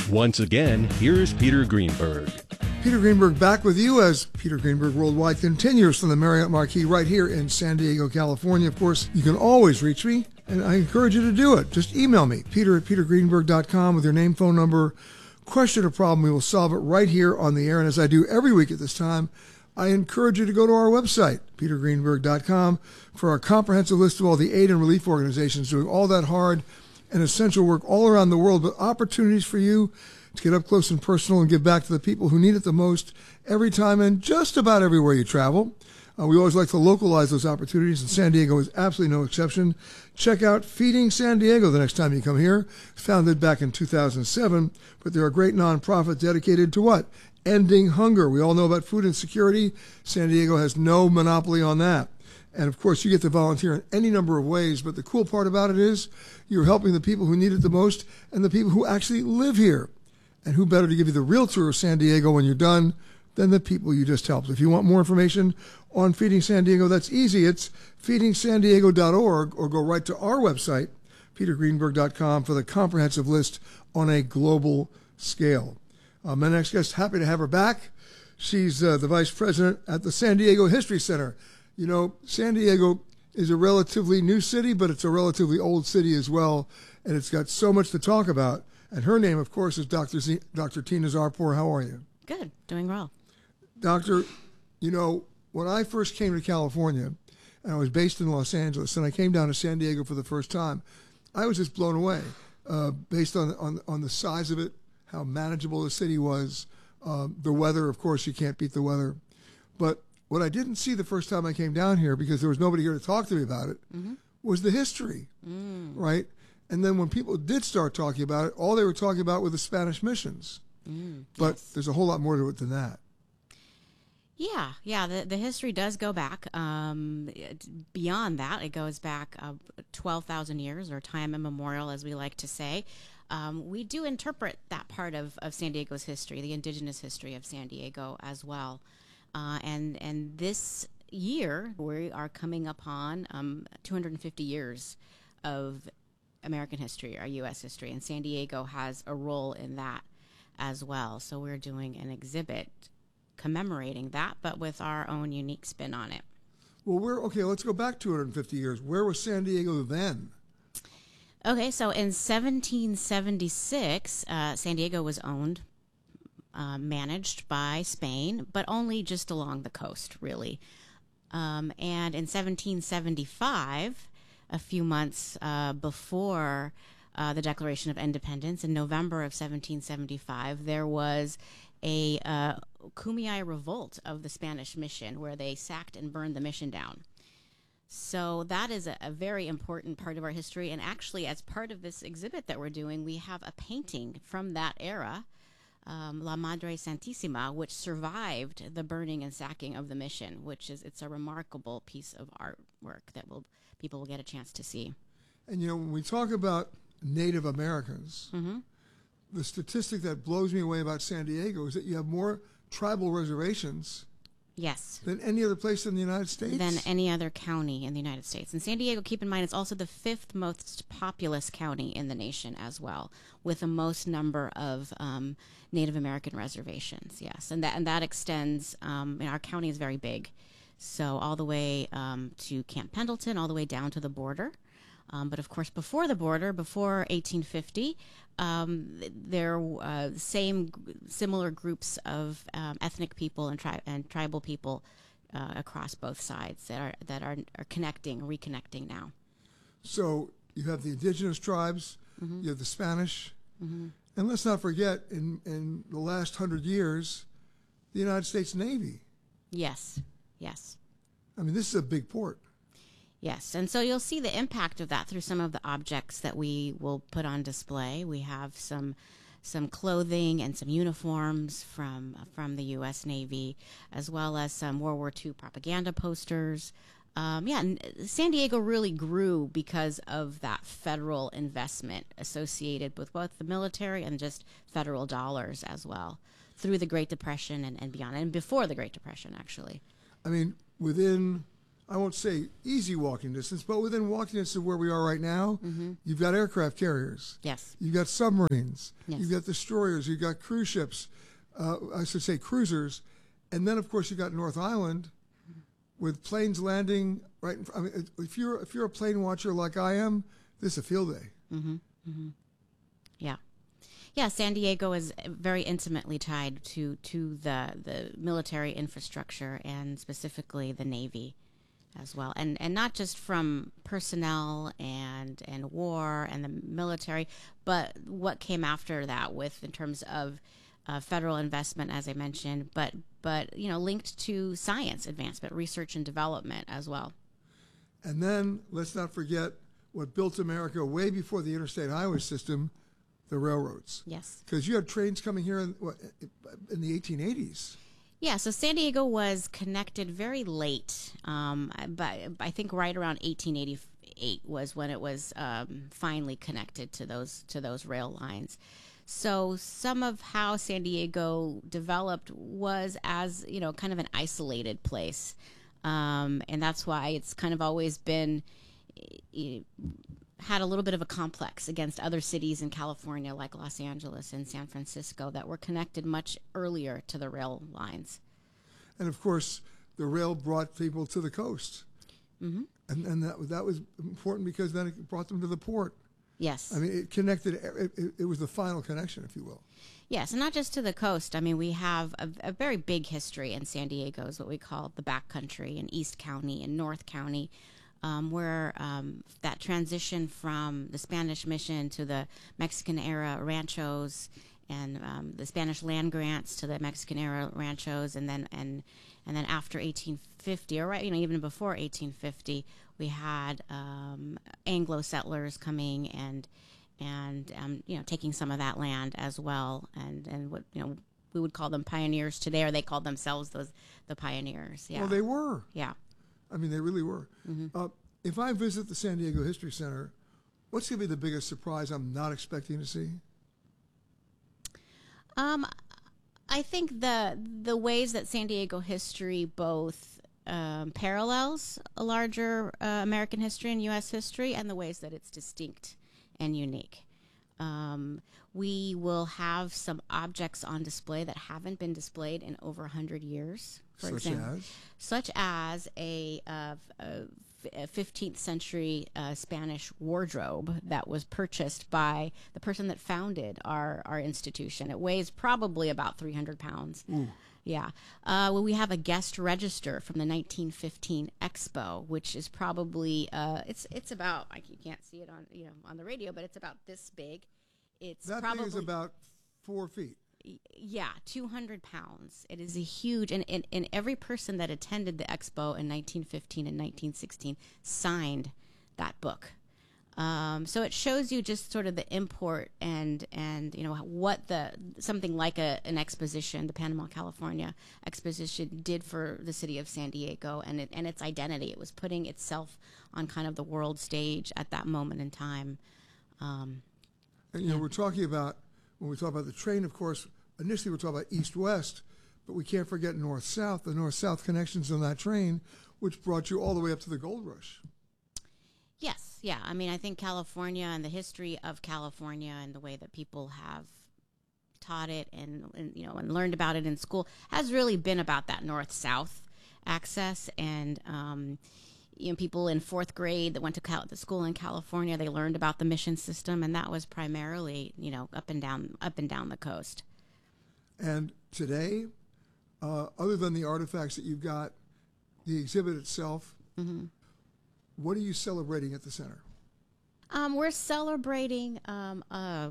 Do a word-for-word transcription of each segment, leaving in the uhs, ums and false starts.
Once again, here's Peter Greenberg. Peter Greenberg back with you as Peter Greenberg Worldwide continues from the Marriott Marquis right here in San Diego, California. Of course, you can always reach me, and I encourage you to do it. Just email me, peter at peter greenberg dot com, with your name, phone number, question or problem. We will solve it right here on the air. And as I do every week at this time, I encourage you to go to our website, peter greenberg dot com, for our comprehensive list of all the aid and relief organizations doing all that hard and essential work all around the world, but opportunities for you to get up close and personal and give back to the people who need it the most every time and just about everywhere you travel. Uh, we always like to localize those opportunities, and San Diego is absolutely no exception. Check out Feeding San Diego the next time you come here. Founded back in two thousand seven, but they're a great nonprofit dedicated to what? Ending hunger. We all know about food insecurity. San Diego has no monopoly on that. And of course, you get to volunteer in any number of ways, but the cool part about it is you're helping the people who need it the most and the people who actually live here. And who better to give you the real tour of San Diego when you're done than the people you just helped. If you want more information on Feeding San Diego, that's easy. It's feeding san diego dot org, or go right to our website, peter greenberg dot com, for the comprehensive list on a global scale. Uh, my next guest, happy to have her back. She's uh, the vice president at the San Diego History Center. You know, San Diego is a relatively new city, but it's a relatively old city as well, and it's got so much to talk about. And her name, of course, is Doctor Z- Doctor Tina Zarpour. How are you? Good, doing well. Doctor, you know, when I first came to California, and I was based in Los Angeles, and I came down to San Diego for the first time, I was just blown away uh, based on, on on the size of it, how manageable the city was, uh, the weather. Of course, you can't beat the weather. But what I didn't see the first time I came down here, because there was nobody here to talk to me about it, mm-hmm. was the history, mm. right? And then when people did start talking about it, all they were talking about were the Spanish missions. Mm, but yes. There's a whole lot more to it than that. Yeah, yeah, the, the history does go back. Um, beyond that, it goes back uh, twelve thousand years, or time immemorial, as we like to say. Um, we do interpret that part of, of San Diego's history, the indigenous history of San Diego as well. Uh, and, and this year, we are coming upon um, two hundred fifty years of American history, our U S history, and San Diego has a role in that as well. So we're doing an exhibit commemorating that, but with our own unique spin on it. Well, we're okay. Let's go back two hundred fifty years. Where was San Diego then? Okay, so in seventeen seventy-six, uh, San Diego was owned, uh, managed by Spain, but only just along the coast, really. Um, and in seventeen seventy-five, a few months uh, before uh, the Declaration of Independence, in November of seventeen seventy-five, there was a uh, Kumeyaay revolt of the Spanish mission, where they sacked and burned the mission down. So that is a, a very important part of our history. And actually, as part of this exhibit that we're doing, we have a painting from that era, um, La Madre Santísima, which survived the burning and sacking of the mission, which is, it's a remarkable piece of artwork that will people will get a chance to see. And, you know, when we talk about Native Americans, mm-hmm. the statistic that blows me away about San Diego is that you have more tribal reservations yes. than any other place in the United States. Than any other county in the United States. And San Diego, keep in mind, it's also the fifth most populous county in the nation as well, with the most number of um, Native American reservations, yes. And that, and that extends, um, our county is very big. So all the way um, to Camp Pendleton, all the way down to the border. Um, but of course, before the border, before eighteen fifty, um, there were uh, same similar groups of um, ethnic people and, tri- and tribal people uh, across both sides that are that are, are connecting, reconnecting now. So you have the indigenous tribes, mm-hmm. you have the Spanish, mm-hmm. and let's not forget, in in the last hundred years, the United States Navy. Yes. Yes. I mean, this is a big port. Yes, and so you'll see the impact of that through some of the objects that we will put on display. We have some some clothing and some uniforms from from the U S Navy, as well as some World War Two propaganda posters. Um, yeah, and San Diego really grew because of that federal investment associated with both the military and just federal dollars as well, through the Great Depression and, and beyond, and before the Great Depression, actually. I mean, within I won't say easy walking distance, but within walking distance of where we are right now, mm-hmm. you've got aircraft carriers. Yes. You've got submarines. Yes. You've got destroyers. You've got cruise ships. Uh, I should say cruisers. And then, of course, you've got North Island with planes landing right in front. I mean, if you're, if you're a plane watcher like I am, this is a field day. Mm-hmm. Mm-hmm. Yeah. Yeah, San Diego is very intimately tied to, to the, the military infrastructure and specifically the Navy as well. And and not just from personnel and, and war and the military, but what came after that with in terms of uh, federal investment, as I mentioned, but, but, you know, linked to science advancement, research and development as well. And then let's not forget what built America way before the interstate highway system, the railroads. Yes. Because you had trains coming here in, what, in the eighteen eighties. Yeah, so San Diego was connected very late, um, but I think right around eighteen eighty-eight was when it was um, finally connected to those to those rail lines. So some of how San Diego developed was as, you know, kind of an isolated place, um, and that's why it's kind of always been you know, had a little bit of a complex against other cities in California like Los Angeles and San Francisco that were connected much earlier to the rail lines. And of course, the rail brought people to the coast. Mm-hmm. And, and that, that was important because then it brought them to the port. Yes. I mean, it connected, it, it, it was the final connection, if you will. Yes, and not just to the coast. I mean, we have a, a very big history in San Diego, is what we call the backcountry in East County and North County. Um, where um, that transition from the Spanish mission to the Mexican era ranchos and um, the Spanish land grants to the Mexican era ranchos, and then and and then after eighteen fifty, or right, you know, even before eighteen fifty, we had um, Anglo settlers coming and and um, you know, taking some of that land as well, and and what you know we would call them pioneers today, or they called themselves those the pioneers. Yeah. Well, they were. Yeah. I mean, they really were. Mm-hmm. Uh, if I visit the San Diego History Center, what's going to be the biggest surprise I'm not expecting to see? Um, I think the the ways that San Diego history both um, parallels a larger uh, American history and U S history, and the ways that it's distinct and unique. Um, we will have some objects on display that haven't been displayed in over one hundred years. For Such example, as? Such as a, uh, a fifteenth century uh, Spanish wardrobe that was purchased by the person that founded our, our institution. It weighs probably about three hundred pounds. Mm. Yeah. Uh, well, we have a guest register from the nineteen fifteen Expo, which is probably uh, it's it's about, I you can't see it on you know on the radio, but it's about this big. It's that probably, thing is about four feet. Yeah, two hundred pounds. It is a huge, and, and, and every person that attended the expo in nineteen fifteen and nineteen sixteen signed that book. Um, so it shows you just sort of the import and, and you know, what the something like a, an exposition, the Panama, California exposition did for the city of San Diego and it, and its identity. It was putting itself on kind of the world stage at that moment in time. Um, and, you know, we're talking about, when we talk about the train, of course, initially we're talking about east-west, but we can't forget north-south, the north-south connections on that train, which brought you all the way up to the gold rush. Yes, yeah. I mean, I think California and the history of California and the way that people have taught it and, and you know, and learned about it in school has really been about that north-south access. And, um, you know, people in fourth grade that went to cal- the school in California, they learned about the mission system, and that was primarily, you know, up and down, up and down the coast. And today, uh, other than the artifacts that you've got, the exhibit itself, mm-hmm. what are you celebrating at the center? Um, we're celebrating um, uh,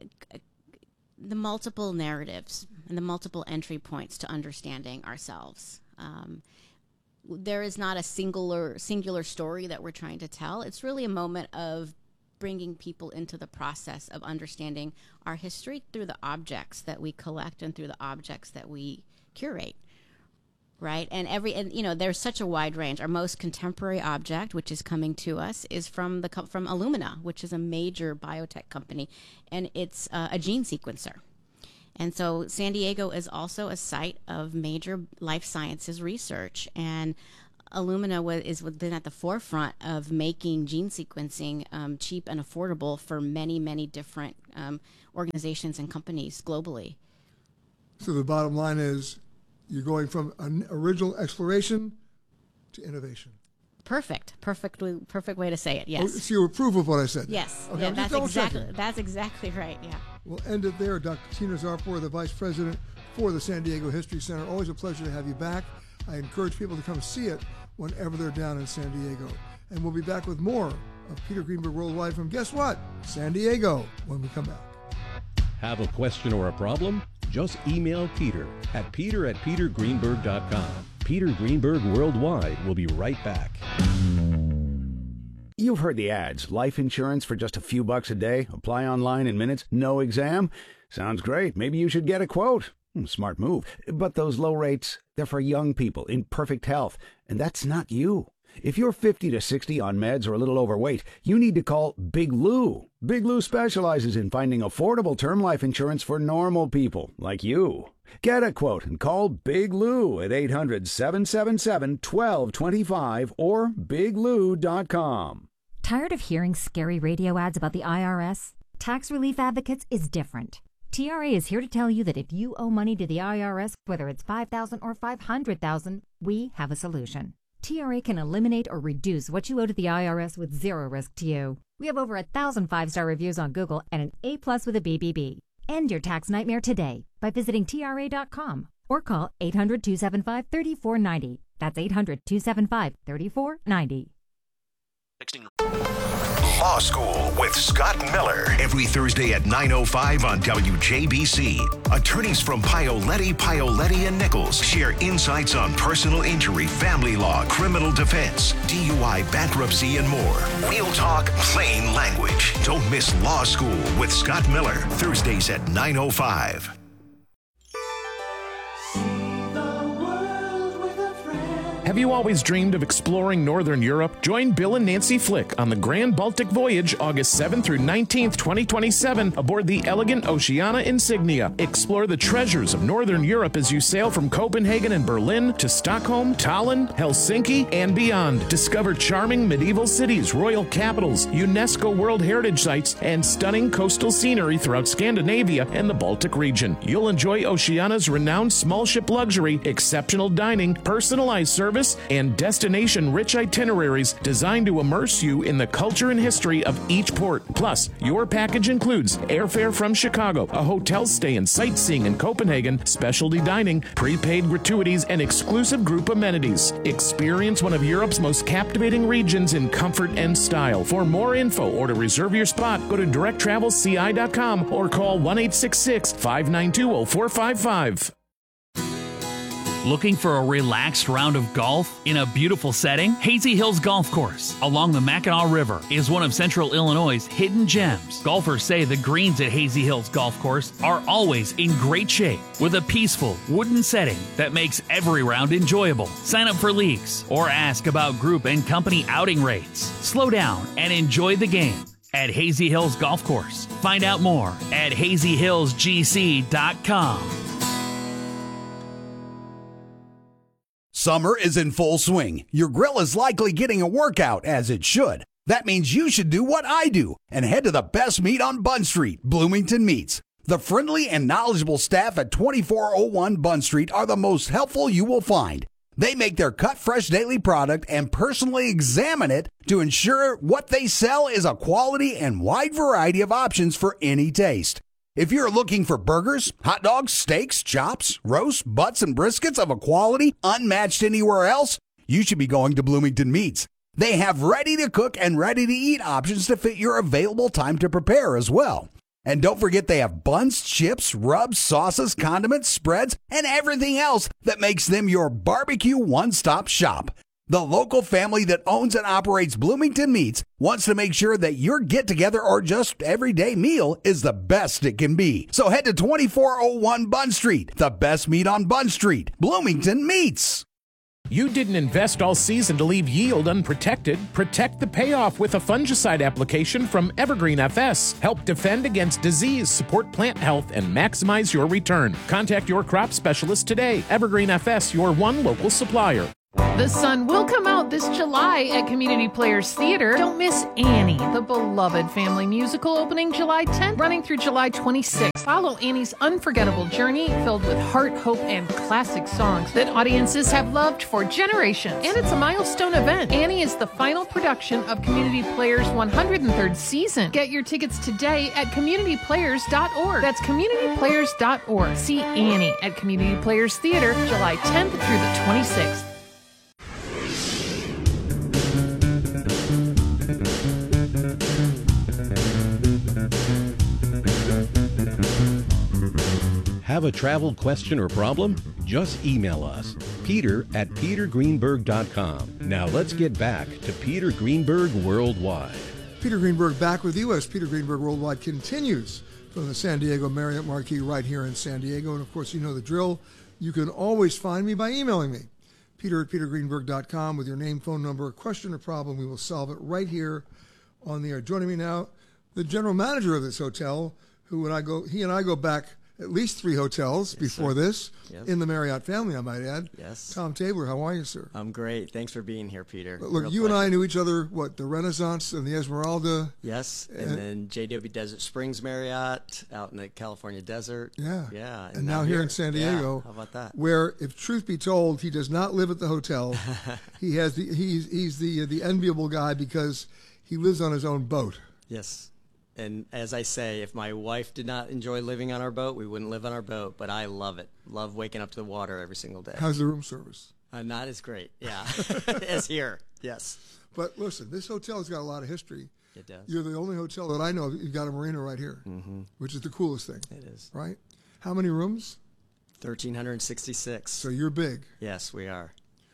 the multiple narratives and the multiple entry points to understanding ourselves. Um, there is not a singular singular story that we're trying to tell. It's really a moment of bringing people into the process of understanding our history through the objects that we collect and through the objects that we curate. Right. And every, and you know, there's such a wide range. Our most contemporary object, which is coming to us, is from the, from Illumina, which is a major biotech company, and it's uh, a gene sequencer. And so San Diego is also a site of major life sciences research. And Illumina was, is been at the forefront of making gene sequencing um, cheap and affordable for many, many different um, organizations and companies globally. So the bottom line is you're going from an original exploration to innovation. Perfect. Perfect, perfect way to say it, yes. Oh, so you approve of what I said? Yes. Okay, yeah, I'm that's, just exactly, double-checking. that's exactly right, yeah. We'll end it there. Doctor Tina Zarpur, the Vice President for the San Diego History Center. Always a pleasure to have you back. I encourage people to come see it whenever they're down in San Diego. And we'll be back with more of Peter Greenberg Worldwide from, guess what, San Diego, when we come back. Have a question or a problem? Just email Peter at peter at peter greenberg dot com. Peter Greenberg Worldwide will be right back. You've heard the ads. Life insurance for just a few bucks a day. Apply online in minutes. No exam. Sounds great. Maybe you should get a quote. Hmm, smart move. But those low rates, they're for young people in perfect health. And that's not you. If you're fifty to sixty on meds or a little overweight, you need to call Big Lou. Big Lou specializes in finding affordable term life insurance for normal people like you. Get a quote and call Big Lou at eight hundred, seven seven seven, one two two five or big lou dot com. Tired of hearing scary radio ads about the I R S? Tax Relief Advocates is different. T R A is here to tell you that if you owe money to the I R S, whether it's five thousand dollars or five hundred thousand dollars, we have a solution. T R A can eliminate or reduce what you owe to the I R S with zero risk to you. We have over a thousand five-star reviews on Google and an A plus with a B B B. End your tax nightmare today by visiting T R A dot com or call eight hundred, two seven five, three four nine zero. That's eight hundred, two seven five, three four nine zero. Law School with Scott Miller. Every Thursday at nine oh five on W J B C. Attorneys from Paoletti, Paoletti and Nichols share insights on personal injury, family law, criminal defense, D U I, bankruptcy, and more. We'll talk plain language. Don't miss Law School with Scott Miller. Thursdays at nine oh five. Have you always dreamed of exploring Northern Europe? Join Bill and Nancy Flick on the Grand Baltic Voyage August seventh through nineteenth, twenty twenty-seven aboard the elegant Oceana Insignia. Explore the treasures of Northern Europe as you sail from Copenhagen and Berlin to Stockholm, Tallinn, Helsinki, and beyond. Discover charming medieval cities, royal capitals, UNESCO World Heritage Sites, and stunning coastal scenery throughout Scandinavia and the Baltic region. You'll enjoy Oceana's renowned small ship luxury, exceptional dining, personalized service, and destination-rich itineraries designed to immerse you in the culture and history of each port. Plus, your package includes airfare from Chicago, a hotel stay and sightseeing in Copenhagen, specialty dining, prepaid gratuities, and exclusive group amenities. Experience one of Europe's most captivating regions in comfort and style. For more info or to reserve your spot, go to direct travel c i dot com or call one eight six six, five nine two, zero four five five. Looking for a relaxed round of golf in a beautiful setting? Hazy Hills Golf Course along the Mackinac River is one of Central Illinois' hidden gems. Golfers say the greens at Hazy Hills Golf Course are always in great shape with a peaceful wooden setting that makes every round enjoyable. Sign up for leagues or ask about group and company outing rates. Slow down and enjoy the game at Hazy Hills Golf Course. Find out more at hazy hills g c dot com. Summer is in full swing. Your grill is likely getting a workout, as it should. That means you should do what I do and head to the best meat on Bunn Street, Bloomington Meats. The friendly and knowledgeable staff at twenty-four oh one Bunn Street are the most helpful you will find. They make their cut fresh daily product and personally examine it to ensure what they sell is a quality and wide variety of options for any taste. If you're looking for burgers, hot dogs, steaks, chops, roasts, butts, and briskets of a quality unmatched anywhere else, you should be going to Bloomington Meats. They have ready-to-cook and ready-to-eat options to fit your available time to prepare as well. And don't forget they have buns, chips, rubs, sauces, condiments, spreads, and everything else that makes them your barbecue one-stop shop. The local family that owns and operates Bloomington Meats wants to make sure that your get-together or just everyday meal is the best it can be. So head to twenty-four oh one Bunn Street, the best meat on Bunn Street, Bloomington Meats. You didn't invest all season to leave yield unprotected. Protect the payoff with a fungicide application from Evergreen F S. Help defend against disease, support plant health, and maximize your return. Contact your crop specialist today. Evergreen F S, your one local supplier. The sun will come out this July at Community Players Theater. Don't miss Annie, the beloved family musical, opening July tenth, running through July twenty-sixth. Follow Annie's unforgettable journey filled with heart, hope, and classic songs that audiences have loved for generations. And it's a milestone event. Annie is the final production of Community Players' one hundred third season. Get your tickets today at community players dot org. That's community players dot org. See Annie at Community Players Theater, July tenth through the twenty-sixth. Have a travel question or problem? Just email us, Peter at peter greenberg dot com. Now let's get back to Peter Greenberg Worldwide. Peter Greenberg back with you as Peter Greenberg Worldwide continues from the San Diego Marriott Marquis right here in San Diego. And of course, you know the drill. You can always find me by emailing me, Peter at peter greenberg dot com, with your name, phone number, question or problem. We will solve it right here on the air. Joining me now, the general manager of this hotel, who and I go, he and I go back at least three hotels yes, before sir. this, yep. in the Marriott family, I might add. Yes. Tom Tabler, how are you, sir? I'm great. Thanks for being here, Peter. But look, Real you pleasure. and I knew each other, what, the Renaissance and the Esmeralda? Yes, and, and then J W Desert Springs Marriott out in the California desert. Yeah. Yeah. And, and now, now here in San Diego. Yeah. How about that? Where, if truth be told, he does not live at the hotel. he has the he's he's the the enviable guy because he lives on his own boat. Yes. And as I say, if my wife did not enjoy living on our boat, we wouldn't live on our boat. But I love it. Love waking up to the water every single day. How's the room service? Uh, not as great, yeah, as here, yes. But listen, this hotel has got a lot of history. It does. You're the only hotel that I know you've got a marina right here, mm-hmm. which is the coolest thing. It is. Right? How many rooms? one thousand three hundred sixty-six. So you're big. Yes, we are.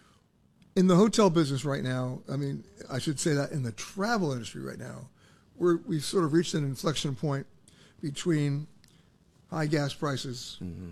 In the hotel business right now, I mean, I should say that in the travel industry right now, We're, we've sort of reached an inflection point between high gas prices, mm-hmm.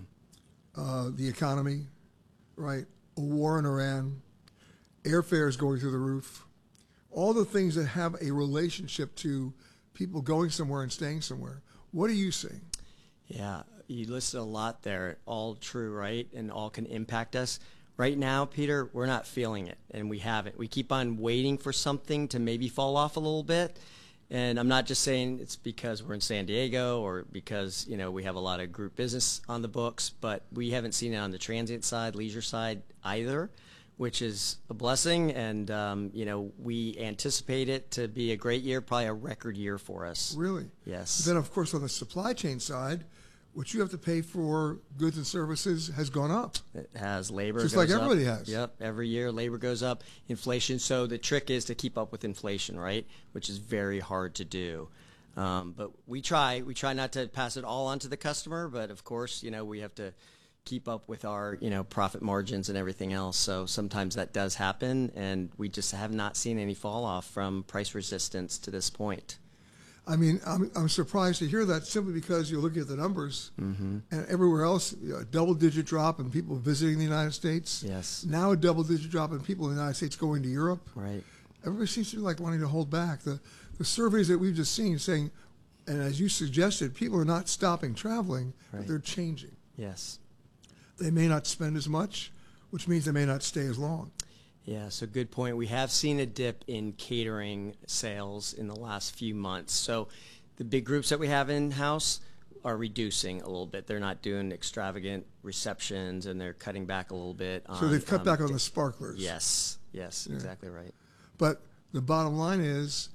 uh, the economy, right, a war in Iran, airfares going through the roof, all the things that have a relationship to people going somewhere and staying somewhere. What are you seeing? Yeah, you listed a lot there, all true, right, and all can impact us. Right now, Peter, we're not feeling it, and we haven't. We keep on waiting for something to maybe fall off a little bit. And I'm not just saying it's because we're in San Diego or because, you know, we have a lot of group business on the books, but we haven't seen it on the transient side, leisure side either, which is a blessing. And, um, you know, we anticipate it to be a great year, probably a record year for us. Really? Yes. Then, of course, on the supply chain side, what you have to pay for goods and services has gone up. It has. Labor Just goes like everybody up. has. Yep. Every year, labor goes up. Inflation. So the trick is to keep up with inflation, right? Which is very hard to do. Um, but we try. We try not to pass it all on to the customer. But, of course, you know, we have to keep up with our, you know, profit margins and everything else. So sometimes that does happen. And we just have not seen any fall off from price resistance to this point. I mean, I'm, I'm surprised to hear that simply because you look at the numbers mm-hmm. and everywhere else, you know, a double-digit drop in people visiting the United States. Yes. Now a double-digit drop in people in the United States going to Europe. Right. Everybody seems to be like wanting to hold back. The, the surveys that we've just seen saying, and as you suggested, people are not stopping traveling, right. but they're changing. Yes. They may not spend as much, which means they may not stay as long. Yeah, so good point. We have seen a dip in catering sales in the last few months. So the big groups that we have in-house are reducing a little bit. They're not doing extravagant receptions, and they're cutting back a little bit. So on, they've cut um, back on the sparklers. Yes, yes, yeah. Exactly right. But the bottom line is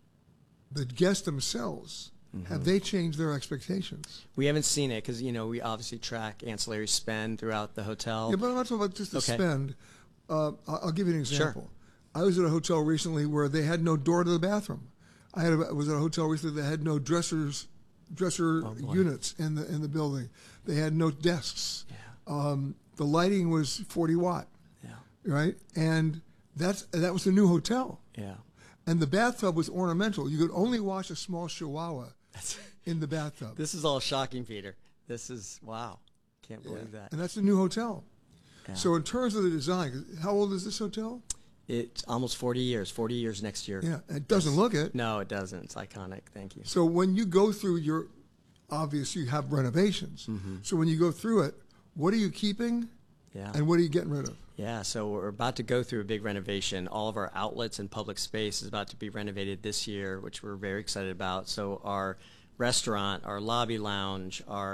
the guests themselves, mm-hmm. have they changed their expectations? We haven't seen it because, you know, we obviously track ancillary spend throughout the hotel. Yeah, but I'm not talking about just the okay. spend. Uh, I'll give you an example. Sure. I was at a hotel recently where they had no door to the bathroom. I had a, was at a hotel recently that had no dressers, dresser oh, units in the in the building. They had no desks. Yeah. Um, the lighting was forty watt. Yeah. Right, and that's that was a new hotel. Yeah. And the bathtub was ornamental. You could only wash a small chihuahua in the bathtub. This is all shocking, Peter. This is wow. Can't believe yeah. that. And that's a new hotel. Yeah. So in terms of the design, how old is this hotel? It's almost forty years. forty years next year. Yeah, it doesn't yes. look it. No, it doesn't. It's iconic. Thank you. So when you go through your, obviously you have renovations. Mm-hmm. So when you go through it, what are you keeping Yeah. And what are you getting rid of? Yeah, so we're about to go through a big renovation. All of our outlets and public space is about to be renovated this year, which we're very excited about. So our restaurant, our lobby lounge, our